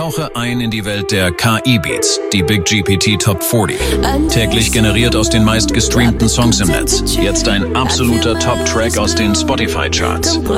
Tauche ein in die Welt der KI-Beats, die Big GPT Top 40. Täglich generiert aus den meist gestreamten Songs im Netz. Jetzt ein absoluter Top-Track aus den Spotify-Charts.